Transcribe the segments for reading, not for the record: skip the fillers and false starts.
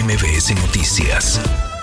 MBS Noticias.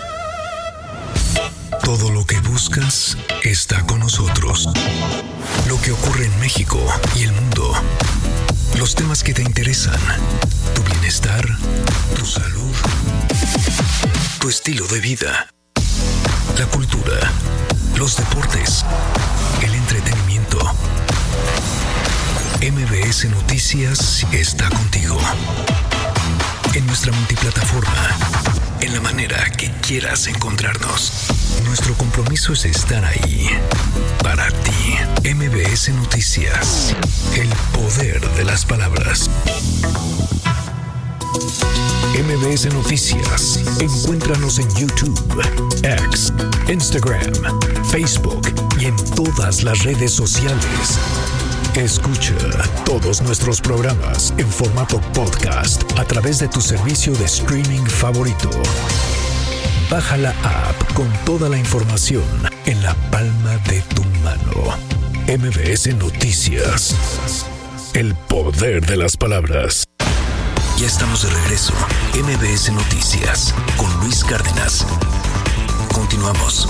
Todo lo que buscas está con nosotros. Lo que ocurre en México y el mundo. Los temas que te interesan. Tu bienestar, tu salud, tu estilo de vida. La cultura, los deportes, el entretenimiento. MBS Noticias está contigo. En nuestra multiplataforma, en la manera que quieras encontrarnos. Nuestro compromiso es estar ahí para ti. MBS Noticias, el poder de las palabras. MBS Noticias. Encuéntranos en YouTube, X, Instagram, Facebook y en todas las redes sociales. Escucha todos nuestros programas en formato podcast a través de tu servicio de streaming favorito. Baja la app con toda la información en la palma de tu mano. MBS Noticias. El poder de las palabras. Ya estamos de regreso. MBS Noticias con Luis Cárdenas. Continuamos.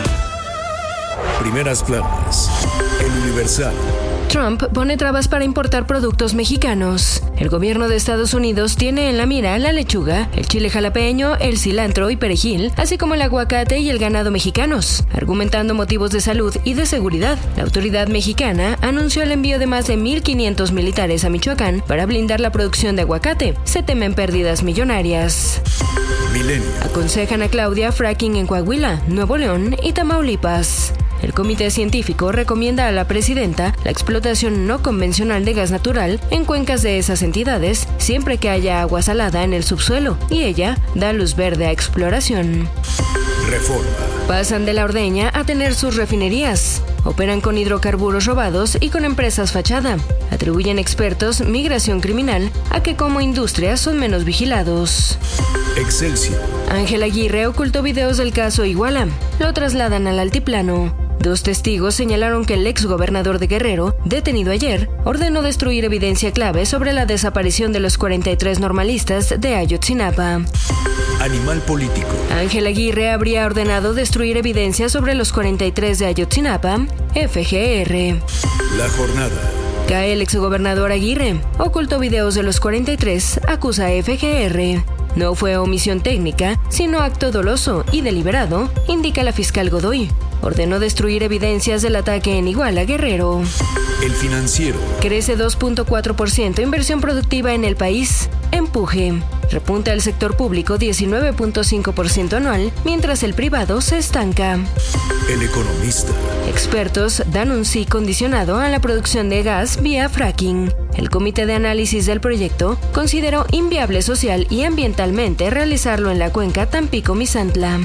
Primeras planas. El Universal. Trump pone trabas para importar productos mexicanos. El gobierno de Estados Unidos tiene en la mira la lechuga, el chile jalapeño, el cilantro y perejil, así como el aguacate y el ganado mexicanos, argumentando motivos de salud y de seguridad. La autoridad mexicana anunció el envío de más de 1,500 militares a Michoacán para blindar la producción de aguacate. Se temen pérdidas millonarias. Milenio. Aconsejan a Claudia fracking en Coahuila, Nuevo León y Tamaulipas. El comité científico recomienda a la presidenta la explotación no convencional de gas natural en cuencas de esas entidades, siempre que haya agua salada en el subsuelo, y ella da luz verde a exploración. Reforma. Pasan de la ordeña a tener sus refinerías. Operan con hidrocarburos robados y con empresas fachada. Atribuyen expertos migración criminal a que como industria son menos vigilados. Excelsior. Ángel Aguirre ocultó videos del caso Iguala. Lo trasladan al altiplano. 2 testigos señalaron que el exgobernador de Guerrero, detenido ayer, ordenó destruir evidencia clave sobre la desaparición de los 43 normalistas de Ayotzinapa. Animal político. Ángel Aguirre habría ordenado destruir evidencia sobre los 43 de Ayotzinapa, FGR. La jornada. Cae el exgobernador Aguirre. Ocultó videos de los 43, acusa a FGR. No fue omisión técnica, sino acto doloso y deliberado, indica la fiscal Godoy. Ordenó destruir evidencias del ataque en Iguala, Guerrero. El Financiero. Crece 2.4% inversión productiva en el país. Empuje. Repunta el sector público 19.5% anual, mientras el privado se estanca. El Economista. Expertos dan un sí condicionado a la producción de gas vía fracking. El comité de análisis del proyecto consideró inviable social y ambientalmente realizarlo en la cuenca Tampico-Misantla.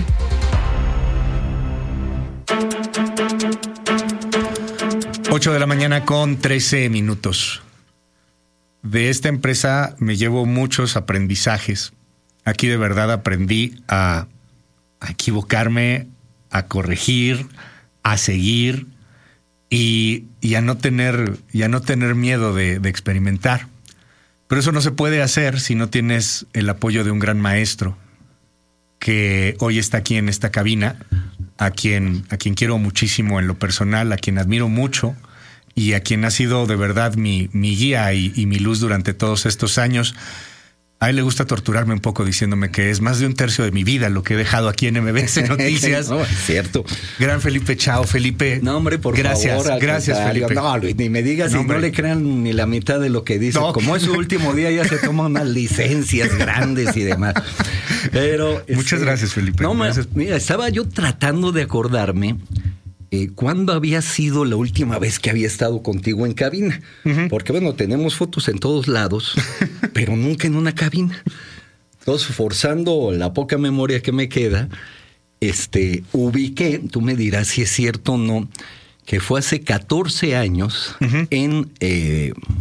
Ocho de la mañana con 13 minutos. De esta empresa me llevo muchos aprendizajes. Aquí de verdad aprendí a equivocarme, a corregir, a seguir y a no tener miedo de experimentar. Pero eso no se puede hacer si no tienes el apoyo de un gran maestro que hoy está aquí en esta cabina, a quien quiero muchísimo en lo personal, a quien admiro mucho y a quien ha sido de verdad mi guía y mi luz durante todos estos años. A él le gusta torturarme un poco diciéndome que es más de 1/3 de mi vida lo que he dejado aquí en MBS Noticias. No, es cierto. Gran Felipe Chao, Felipe. No, hombre, por favor. Gracias, Felipe. No, Luis, ni me digas si no le crean ni la mitad de lo que dice. No. Como es su último día, ya se toma unas licencias grandes y demás. Pero muchas gracias, Felipe. No, gracias. Mira, estaba yo tratando de acordarme ¿cuándo había sido la última vez que había estado contigo en cabina? Uh-huh. Porque, bueno, tenemos fotos en todos lados, pero nunca en una cabina. Entonces, forzando la poca memoria que me queda, ubiqué, tú me dirás si es cierto o no, que fue hace 14 años uh-huh. en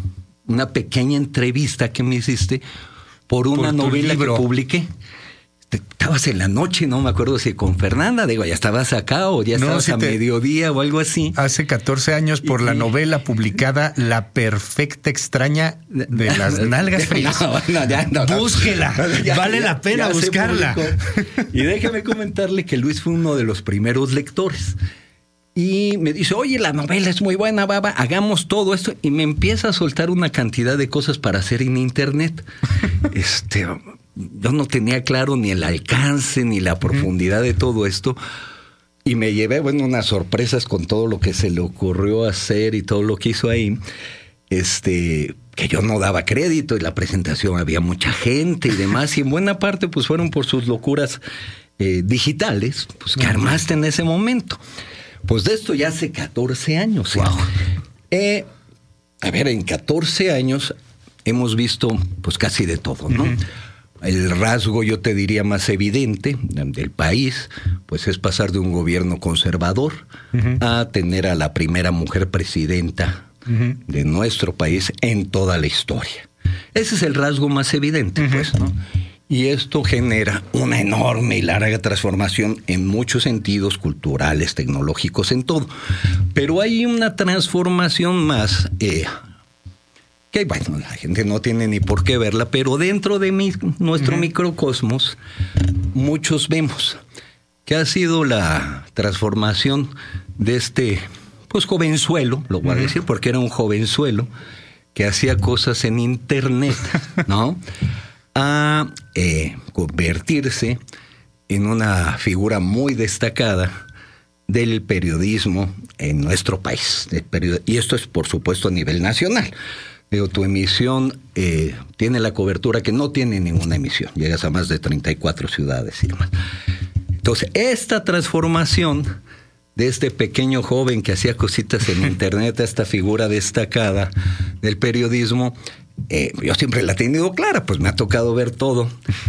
una pequeña entrevista que me hiciste por una novela que publiqué. estabas en la noche, no me acuerdo si con Fernanda, digo, ya estabas acá o ya estabas a mediodía o algo así. Hace 14 años por la novela publicada La Perfecta Extraña de las Nalgas Frías. No. Búsquela, vale la pena buscarla. Y déjame comentarle que Luis fue uno de los primeros lectores. Y me dice, oye, la novela es muy buena, baba, hagamos todo esto. Y me empieza a soltar una cantidad de cosas para hacer en internet. Yo no tenía claro ni el alcance ni la profundidad de todo esto. Y me llevé, unas sorpresas con todo lo que se le ocurrió hacer y todo lo que hizo ahí. Que yo no daba crédito, y la presentación había mucha gente y demás. Y en buena parte, pues fueron por sus locuras digitales, pues que armaste en ese momento. Pues de esto ya hace 14 años. Wow. En 14 años hemos visto pues casi de todo, ¿no? El rasgo, yo te diría, más evidente del país, pues es pasar de un gobierno conservador a tener a la primera mujer presidenta de nuestro país en toda la historia. Ese es el rasgo más evidente, pues, ¿no? Y esto genera una enorme y larga transformación en muchos sentidos, culturales, tecnológicos, en todo. Pero hay una transformación más que, la gente no tiene ni por qué verla, pero dentro de nuestro microcosmos, muchos vemos que ha sido la transformación de pues jovenzuelo, lo voy a decir porque era un jovenzuelo que hacía cosas en internet, ¿no? A convertirse en una figura muy destacada del periodismo en nuestro país. Y esto es, por supuesto, a nivel nacional. Tu emisión tiene la cobertura que no tiene ninguna emisión. Llegas a más de 34 ciudades y demás. Entonces, esta transformación de este pequeño joven que hacía cositas en internet a esta figura destacada del periodismo, yo siempre la he tenido clara, pues me ha tocado ver todo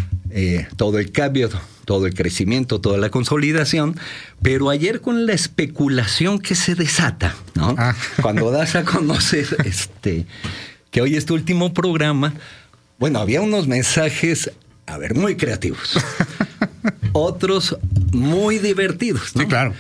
el cambio, todo el crecimiento, toda la consolidación, pero ayer con la especulación que se desata, ¿no? Cuando das a conocer que hoy es tu último programa, había unos mensajes, muy creativos, otros muy divertidos, ¿no? Sí, claro.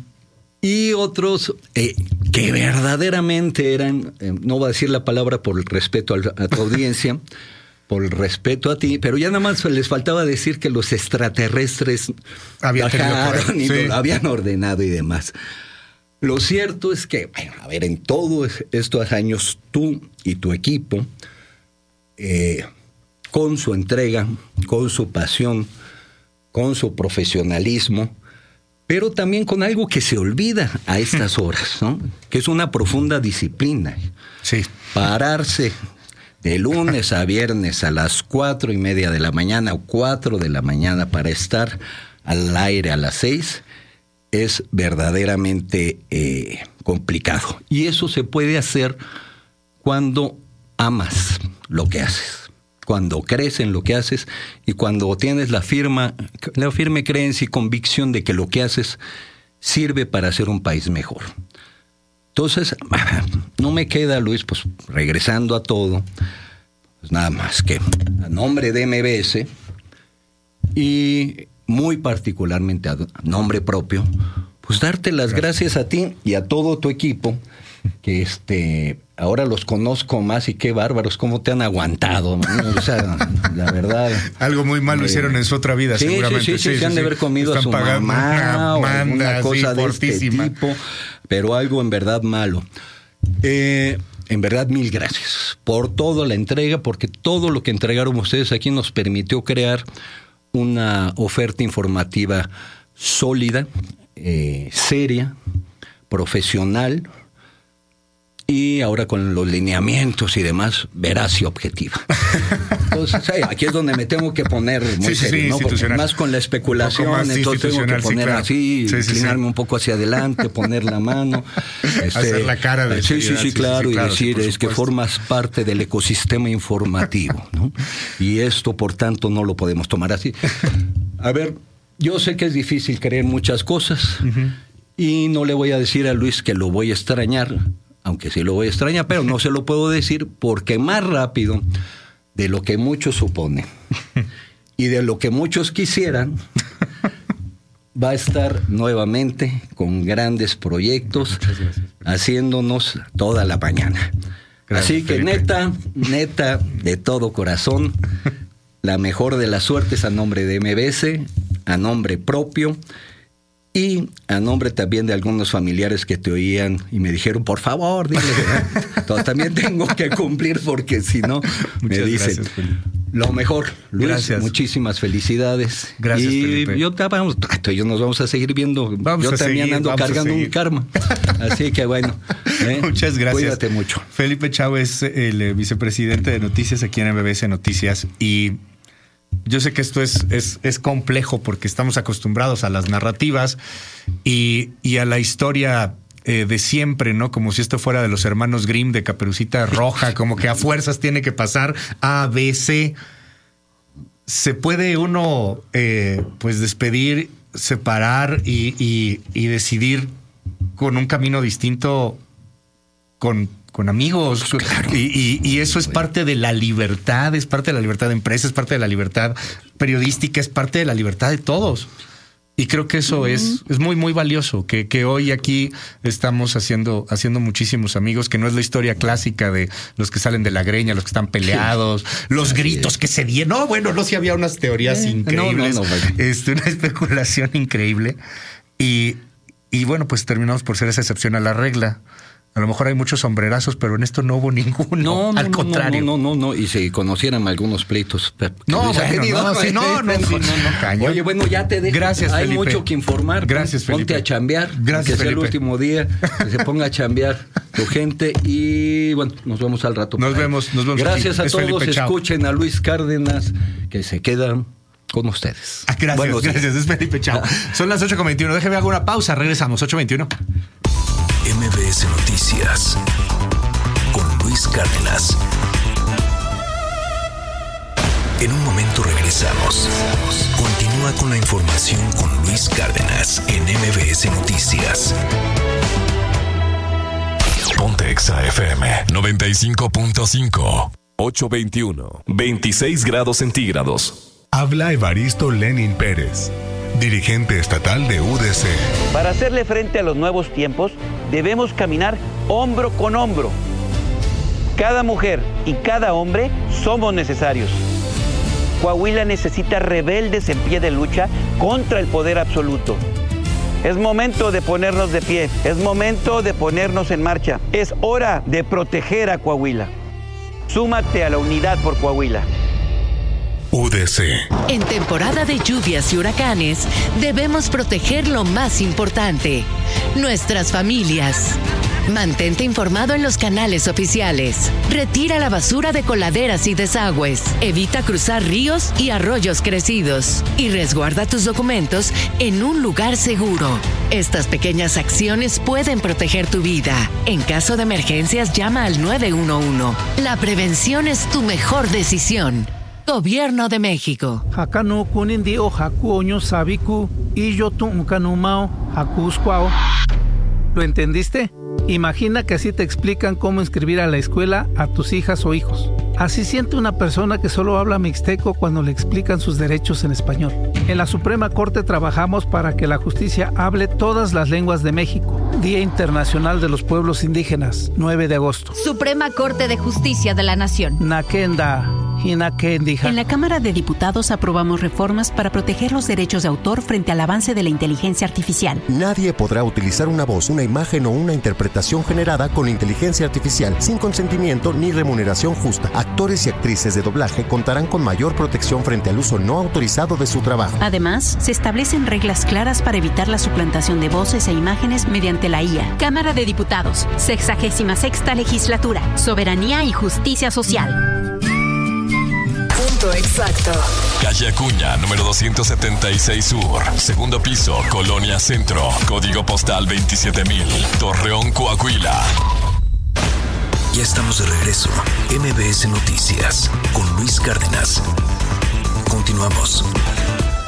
Y otros que verdaderamente eran, no voy a decir la palabra por el respeto a tu audiencia, por el respeto a ti, pero ya nada más les faltaba decir que los extraterrestres bajaron y lo habían ordenado y demás. Lo cierto es que, en todos estos años, tú y tu equipo, con su entrega, con su pasión, con su profesionalismo, pero también con algo que se olvida a estas horas, ¿no? Que es una profunda disciplina. Sí. Pararse de lunes a viernes a las 4:30 de la mañana o 4 de la mañana para estar al aire a las 6 es verdaderamente complicado. Y eso se puede hacer cuando amas lo que haces, cuando crees en lo que haces y cuando tienes la firme creencia y convicción de que lo que haces sirve para hacer un país mejor. Entonces, no me queda, Luis, pues regresando a todo, pues nada más que a nombre de MBS y muy particularmente a nombre propio, pues darte las gracias a ti y a todo tu equipo, que ahora los conozco más y qué bárbaros, cómo te han aguantado, ¿no? O sea, la verdad. Algo muy malo hicieron en su otra vida, seguramente. Sí, se han de haber comido a su mamá o alguna cosa de este tipo, pero algo en verdad malo. En verdad, mil gracias por toda la entrega, porque todo lo que entregaron ustedes aquí nos permitió crear una oferta informativa sólida, seria, profesional, y ahora con los lineamientos y demás, veraz y objetiva. Entonces, aquí es donde me tengo que poner muy serio, ¿no? Porque más con la especulación, entonces tengo que poner así, inclinarme un poco hacia adelante, poner la mano. Hacer la cara de sí, claro, y decir, es que formas parte del ecosistema informativo, ¿no? Y esto, por tanto, no lo podemos tomar así. A ver, yo sé que es difícil creer muchas cosas, y no le voy a decir a Luis que lo voy a extrañar, aunque sí lo voy a extrañar, pero no se lo puedo decir porque más rápido de lo que muchos suponen y de lo que muchos quisieran, va a estar nuevamente con grandes proyectos, haciéndonos toda la mañana. Gracias, así que Felipe. neta, de todo corazón, la mejor de las suertes a nombre de MBS, a nombre propio y a nombre también de algunos familiares que te oían y me dijeron, por favor, dile. Entonces también tengo que cumplir porque si no, me dicen lo mejor. Luis, gracias. Muchísimas felicidades. Gracias, y Felipe. Yo nos vamos a seguir viendo. Yo también ando cargando un karma. Así que bueno. Muchas gracias. Cuídate mucho. Felipe Chao es el vicepresidente de Noticias aquí en MBS Noticias y yo sé que esto es complejo porque estamos acostumbrados a las narrativas y a la historia de siempre, ¿no? Como si esto fuera de los hermanos Grimm, de Caperucita Roja, como que a fuerzas tiene que pasar A, B, C. Se puede uno pues despedir, separar y decidir con un camino distinto con amigos. Claro. Y eso es parte de la libertad, es parte de la libertad de empresa, es parte de la libertad periodística, es parte de la libertad de todos. Y creo que eso es muy, muy valioso, que hoy aquí estamos haciendo muchísimos amigos, que no es la historia clásica de los que salen de la greña, los que están peleados, los gritos que se dieron. No, bueno, no, sí había unas teorías increíbles, una especulación increíble. Y bueno, pues terminamos por ser esa excepción a la regla. A lo mejor hay muchos sombrerazos, pero en esto no hubo ninguno. Al contrario. No. Y si conocieran algunos pleitos. Oye, bueno, ya te dejo. Gracias, Hay Felipe. Mucho que informar. Gracias, Felipe. Ponte a chambear. Gracias, que sea Felipe. el último día. Que se ponga a chambear tu gente. Y bueno, nos vemos al rato. Nos vemos. Gracias aquí. A todos. Felipe, escuchen a Luis Cárdenas, que se quedan con ustedes. Gracias, bueno, gracias. Es Felipe Chao. Son las 8:21. Déjeme hacer una pausa. Regresamos. 8:21. MBS Noticias con Luis Cárdenas. En un momento regresamos. Continúa con la información con Luis Cárdenas en MBS Noticias. Ponte Exa FM 95.5. 8:21. 26 grados centígrados. Habla Evaristo Lenin Pérez, dirigente estatal de UDC. Para hacerle frente a los nuevos tiempos, debemos caminar hombro con hombro. Cada mujer y cada hombre somos necesarios. Coahuila necesita rebeldes en pie de lucha contra el poder absoluto. Es momento de ponernos de pie, es momento de ponernos en marcha. Es hora de proteger a Coahuila. Súmate a la unidad por Coahuila. UDC. En temporada de lluvias y huracanes, debemos proteger lo más importante, nuestras familias. Mantente informado en los canales oficiales. Retira la basura de coladeras y desagües. Evita cruzar ríos y arroyos crecidos. Y resguarda tus documentos en un lugar seguro. Estas pequeñas acciones pueden proteger tu vida. En caso de emergencias, llama al 911. La prevención es tu mejor decisión. Gobierno de México. Hakano kunindi o hakuoño sabiku y yo tuncanumao hakuscuao. ¿Lo entendiste? Imagina que así te explican cómo inscribir a la escuela a tus hijas o hijos. Así siente una persona que solo habla mixteco cuando le explican sus derechos en español. En la Suprema Corte trabajamos para que la justicia hable todas las lenguas de México. Día Internacional de los Pueblos Indígenas, 9 de agosto. Suprema Corte de Justicia de la Nación. Nakenda. En la Cámara de Diputados aprobamos reformas para proteger los derechos de autor frente al avance de la inteligencia artificial. Nadie podrá utilizar una voz, una imagen o una interpretación generada con inteligencia artificial sin consentimiento ni remuneración justa. Actores y actrices de doblaje contarán con mayor protección frente al uso no autorizado de su trabajo. Además, se establecen reglas claras para evitar la suplantación de voces e imágenes mediante la IA. Cámara de Diputados, 66ª Legislatura, Soberanía y Justicia Social. Exacto. Calle Acuña, número 276 Sur, segundo piso, Colonia Centro, código postal 27000, Torreón, Coahuila. Ya estamos de regreso. MBS Noticias con Luis Cárdenas. Continuamos.